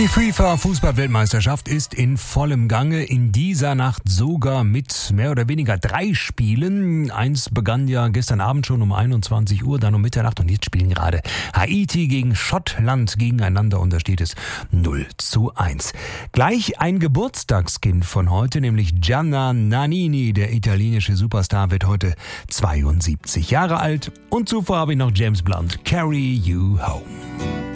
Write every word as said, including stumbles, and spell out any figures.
Die FIFA-Fußball-Weltmeisterschaft ist in vollem Gange, in dieser Nacht sogar mit mehr oder weniger drei Spielen. Eins begann ja gestern Abend schon um einundzwanzig Uhr, dann um Mitternacht, und jetzt spielen gerade Haiti gegen Schottland gegeneinander und da steht es null zu eins. Gleich ein Geburtstagskind von heute, nämlich Gianna Nannini, der italienische Superstar, wird heute zweiundsiebzig Jahre alt, und zuvor habe ich noch James Blunt, Carry You Home.